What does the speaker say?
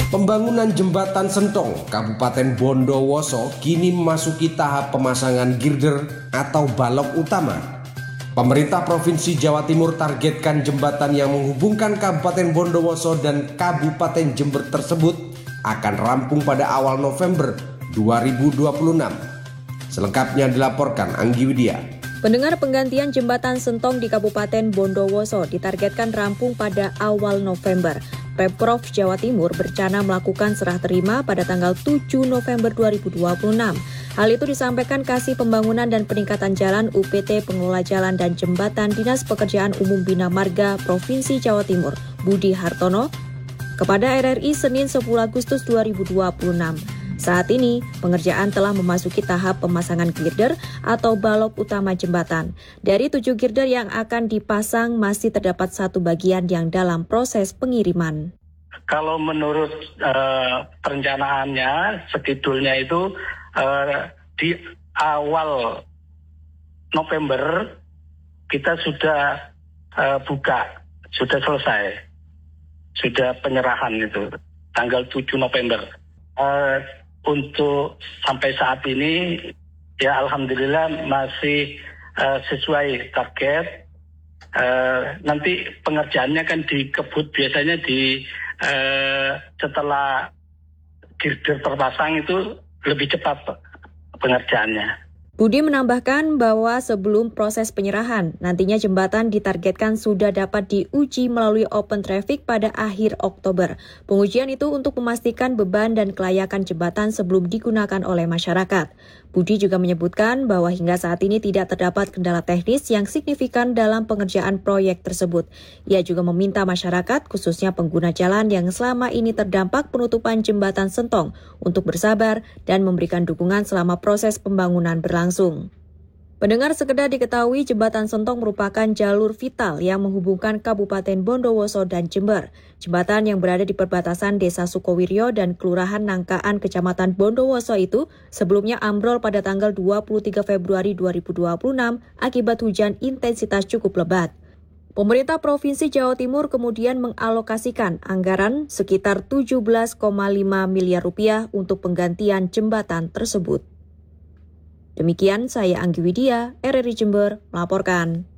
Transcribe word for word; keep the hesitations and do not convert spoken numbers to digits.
Pembangunan Jembatan Sentong, Kabupaten Bondowoso kini memasuki tahap pemasangan girder atau balok utama. Pemerintah Provinsi Jawa Timur targetkan jembatan yang menghubungkan Kabupaten Bondowoso dan Kabupaten Jember tersebut akan rampung pada awal November dua ribu dua puluh enam. Selengkapnya dilaporkan Anggi Widya. Pendengar, penggantian Jembatan Sentong di Kabupaten Bondowoso ditargetkan rampung pada awal November. Pemprov Jawa Timur berencana melakukan serah terima pada tanggal tujuh November dua ribu dua puluh enam. Hal itu disampaikan Kasih Pembangunan dan Peningkatan Jalan U P T Pengelola Jalan dan Jembatan Dinas Pekerjaan Umum Bina Marga Provinsi Jawa Timur, Budi Hartono, kepada R R I Senin sepuluh Agustus dua ribu dua puluh enam. Saat ini, pengerjaan telah memasuki tahap pemasangan girder atau balok utama jembatan. Dari tujuh girder yang akan dipasang, masih terdapat satu bagian yang dalam proses pengiriman. Kalau menurut uh, perencanaannya, skedulnya itu uh, di awal November kita sudah uh, buka, sudah selesai, sudah penyerahan itu, tanggal tujuh November. Uh, Untuk sampai saat ini, ya alhamdulillah masih uh, sesuai target. Uh, nanti pengerjaannya kan dikebut biasanya di uh, setelah girder terpasang itu lebih cepat pengerjaannya. Budi menambahkan bahwa sebelum proses penyerahan, nantinya jembatan ditargetkan sudah dapat diuji melalui open traffic pada akhir Oktober. Pengujian itu untuk memastikan beban dan kelayakan jembatan sebelum digunakan oleh masyarakat. Budi juga menyebutkan bahwa hingga saat ini tidak terdapat kendala teknis yang signifikan dalam pengerjaan proyek tersebut. Ia juga meminta masyarakat, khususnya pengguna jalan yang selama ini terdampak penutupan jembatan Sentong, untuk bersabar dan memberikan dukungan selama proses pembangunan berlangsung. Pendengar, sekedar diketahui Jembatan Sentong merupakan jalur vital yang menghubungkan Kabupaten Bondowoso dan Jember. Jembatan yang berada di perbatasan Desa Sukowiryo dan Kelurahan Nangkaan, Kecamatan Bondowoso itu sebelumnya ambrol pada tanggal dua puluh tiga Februari dua ribu dua puluh enam akibat hujan intensitas cukup lebat. Pemerintah Provinsi Jawa Timur kemudian mengalokasikan anggaran sekitar tujuh belas koma lima miliar rupiah untuk penggantian jembatan tersebut. Demikian saya Anggi Widya, R R I Jember melaporkan.